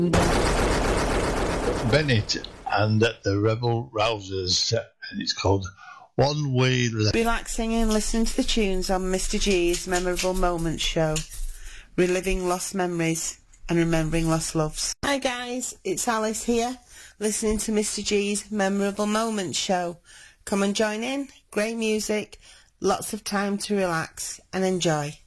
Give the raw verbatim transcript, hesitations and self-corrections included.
Bennett and the Rebel Rousers, and it's called One Way Left. Relaxing and listening to the tunes on Mister G's Memorable Moments show, reliving lost memories and remembering lost loves. Hi guys, it's Alice here, listening to Mister G's Memorable Moments show. Come and join in, great music, lots of time to relax and enjoy.